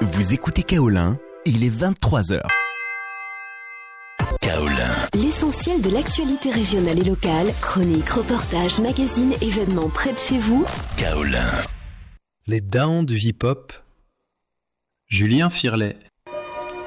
Vous écoutez Kaolin, il est 23h. Kaolin. L'essentiel de l'actualité régionale et locale, chroniques, reportages, magazines, événements près de chez vous. Kaolin. Les downs du hip-hop. Julien Firlet.